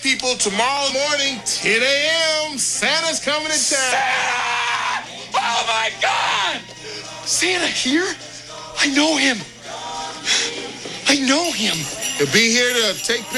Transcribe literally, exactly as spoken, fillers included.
people, tomorrow morning, ten a.m., Santa's coming to town. Santa! Oh, my God! Santa here? I know him. I know him. He'll be here to take pictures.